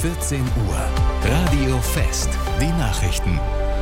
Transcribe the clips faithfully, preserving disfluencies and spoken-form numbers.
vierzehn Uhr. Radio Fest. Die Nachrichten.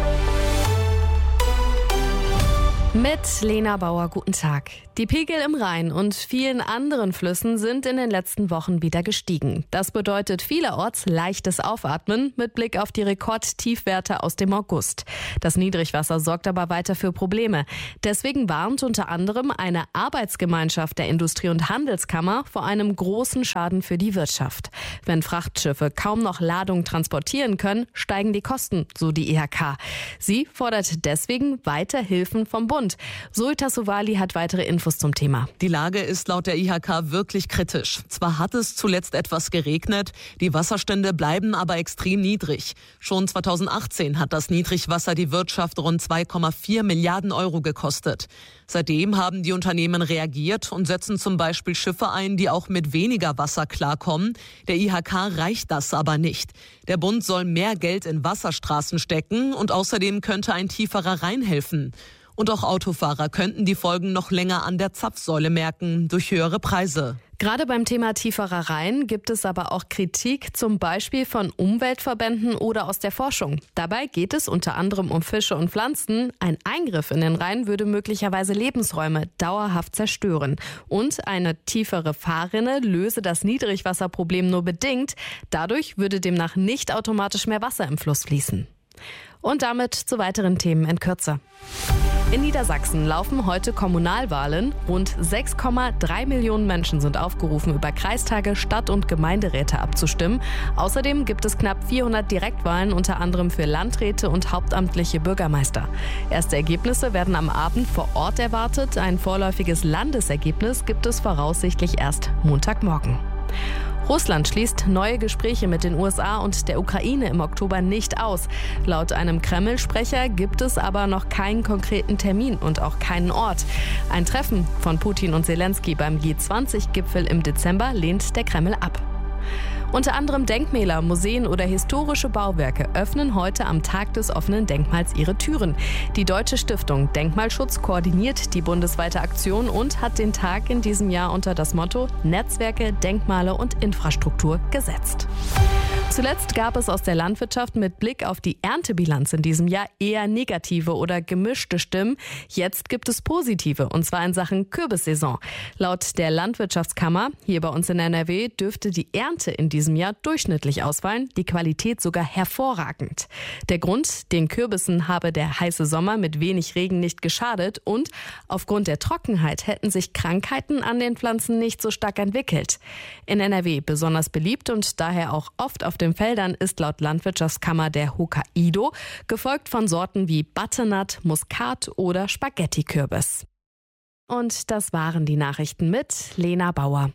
Mit Lena Bauer, guten Tag. Die Pegel im Rhein und vielen anderen Flüssen sind in den letzten Wochen wieder gestiegen. Das bedeutet vielerorts leichtes Aufatmen mit Blick auf die Rekordtiefwerte aus dem August. Das Niedrigwasser sorgt aber weiter für Probleme. Deswegen warnt unter anderem eine Arbeitsgemeinschaft der Industrie- und Handelskammer vor einem großen Schaden für die Wirtschaft. Wenn Frachtschiffe kaum noch Ladung transportieren können, steigen die Kosten, so die I H K. Sie fordert deswegen weiter Hilfen vom Bund. Sulta Sowali hat weitere Infos zum Thema. Die Lage ist laut der I H K wirklich kritisch. Zwar hat es zuletzt etwas geregnet, die Wasserstände bleiben aber extrem niedrig. Schon zweitausendachtzehn hat das Niedrigwasser die Wirtschaft rund zwei Komma vier Milliarden Euro gekostet. Seitdem haben die Unternehmen reagiert und setzen zum Beispiel Schiffe ein, die auch mit weniger Wasser klarkommen. Der I H K reicht das aber nicht. Der Bund soll mehr Geld in Wasserstraßen stecken und außerdem könnte ein tieferer Rhein helfen. Und auch Autofahrer könnten die Folgen noch länger an der Zapfsäule merken, durch höhere Preise. Gerade beim Thema tieferer Rhein gibt es aber auch Kritik, zum Beispiel von Umweltverbänden oder aus der Forschung. Dabei geht es unter anderem um Fische und Pflanzen. Ein Eingriff in den Rhein würde möglicherweise Lebensräume dauerhaft zerstören. Und eine tiefere Fahrrinne löse das Niedrigwasserproblem nur bedingt. Dadurch würde demnach nicht automatisch mehr Wasser im Fluss fließen. Und damit zu weiteren Themen in Kürze. In Niedersachsen laufen heute Kommunalwahlen. Rund sechs Komma drei Millionen Menschen sind aufgerufen, über Kreistage, Stadt- und Gemeinderäte abzustimmen. Außerdem gibt es knapp vierhundert Direktwahlen, unter anderem für Landräte und hauptamtliche Bürgermeister. Erste Ergebnisse werden am Abend vor Ort erwartet. Ein vorläufiges Landesergebnis gibt es voraussichtlich erst Montagmorgen. Russland schließt neue Gespräche mit den U S A und der Ukraine im Oktober nicht aus. Laut einem Kreml-Sprecher gibt es aber noch keinen konkreten Termin und auch keinen Ort. Ein Treffen von Putin und Zelensky beim G zwanzig Gipfel im Dezember lehnt der Kreml ab. Unter anderem Denkmäler, Museen oder historische Bauwerke öffnen heute am Tag des offenen Denkmals ihre Türen. Die Deutsche Stiftung Denkmalschutz koordiniert die bundesweite Aktion und hat den Tag in diesem Jahr unter das Motto Netzwerke, Denkmale und Infrastruktur gesetzt. Zuletzt gab es aus der Landwirtschaft mit Blick auf die Erntebilanz in diesem Jahr eher negative oder gemischte Stimmen. Jetzt gibt es positive, und zwar in Sachen Kürbissaison. Laut der Landwirtschaftskammer hier bei uns in N R W dürfte die Ernte in diesem Jahr durchschnittlich ausfallen, die Qualität sogar hervorragend. Der Grund, den Kürbissen habe der heiße Sommer mit wenig Regen nicht geschadet und aufgrund der Trockenheit hätten sich Krankheiten an den Pflanzen nicht so stark entwickelt. In N R W besonders beliebt und daher auch oft auf den Feldern ist laut Landwirtschaftskammer der Hokkaido, gefolgt von Sorten wie Butternut, Muskat oder Spaghetti-Kürbis. Und das waren die Nachrichten mit Lena Bauer.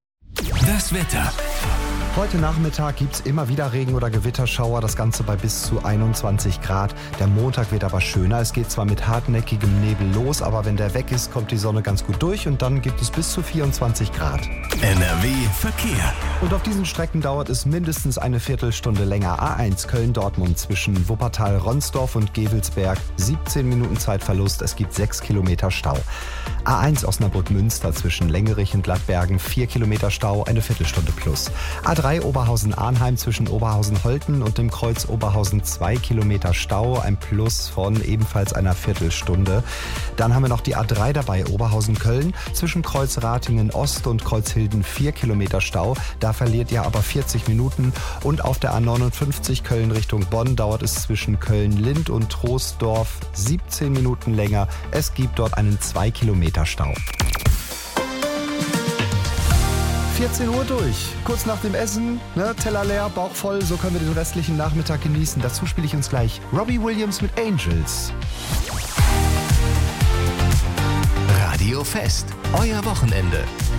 Das Wetter. Heute Nachmittag gibt's immer wieder Regen- oder Gewitterschauer, das Ganze bei bis zu einundzwanzig Grad. Der Montag wird aber schöner. Es geht zwar mit hartnäckigem Nebel los, aber wenn der weg ist, kommt die Sonne ganz gut durch und dann gibt es bis zu vierundzwanzig Grad. N R W Verkehr. Und auf diesen Strecken dauert es mindestens eine Viertelstunde länger. A eins Köln-Dortmund zwischen Wuppertal-Ronsdorf und Gevelsberg. siebzehn Minuten Zeitverlust, es gibt sechs Kilometer Stau. A eins Osnabrück-Münster zwischen Längerich und Gladbergen, vier Kilometer Stau, eine Viertelstunde plus. A drei Oberhausen-Arnheim zwischen Oberhausen-Holten und dem Kreuz Oberhausen, zwei Kilometer Stau, ein Plus von ebenfalls einer Viertelstunde. Dann haben wir noch die A drei dabei, Oberhausen-Köln zwischen Kreuz Ratingen-Ost und Kreuz Hilden, vier Kilometer Stau. Da verliert ihr aber vierzig Minuten. Und auf der A neunundfünfzig Köln Richtung Bonn dauert es zwischen Köln-Lind und Troisdorf siebzehn Minuten länger. Es gibt dort einen zwei Kilometer Stau. vierzehn Uhr durch. Kurz nach dem Essen, ne, Teller leer, Bauch voll, so können wir den restlichen Nachmittag genießen. Dazu spiele ich uns gleich Robbie Williams mit Angels. Radio Fest. Euer Wochenende.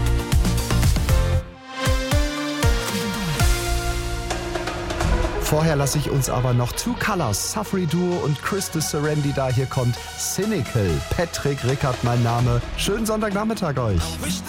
Vorher lasse ich uns aber noch Two Colors, Safri Duo und Christus Serendi da. Hier kommt Cynical. Patrick Rickard mein Name. Schönen Sonntagnachmittag euch.